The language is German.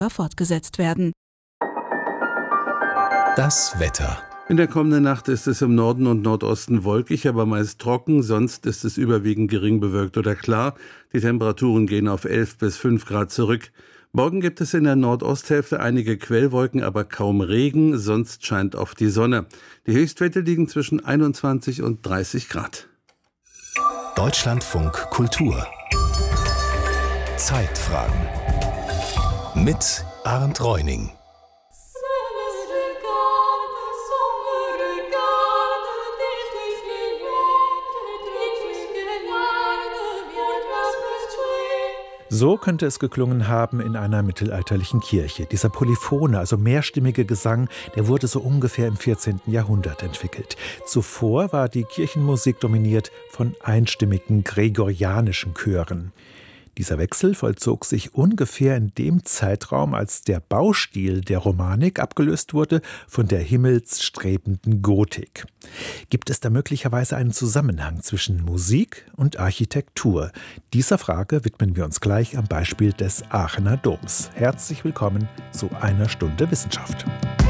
fortgesetzt werden. Das Wetter. In der kommenden Nacht ist es im Norden und Nordosten wolkig, aber meist trocken. Sonst ist es überwiegend gering bewölkt oder klar. Die Temperaturen gehen auf 11 bis 5 Grad zurück. Morgen gibt es in der Nordosthälfte einige Quellwolken, aber kaum Regen. Sonst scheint oft die Sonne. Die Höchstwerte liegen zwischen 21 und 30 Grad. Deutschlandfunk Kultur. Zeitfragen. Mit Arndt Reuning. So könnte es geklungen haben in einer mittelalterlichen Kirche. Dieser polyphone, also mehrstimmige Gesang, der wurde so ungefähr im 14. Jahrhundert entwickelt. Zuvor war die Kirchenmusik dominiert von einstimmigen gregorianischen Chören. Dieser Wechsel vollzog sich ungefähr in dem Zeitraum, als der Baustil der Romanik abgelöst wurde von der himmelsstrebenden Gotik. Gibt es da möglicherweise einen Zusammenhang zwischen Musik und Architektur? Dieser Frage widmen wir uns gleich am Beispiel des Aachener Doms. Herzlich willkommen zu einer Stunde Wissenschaft.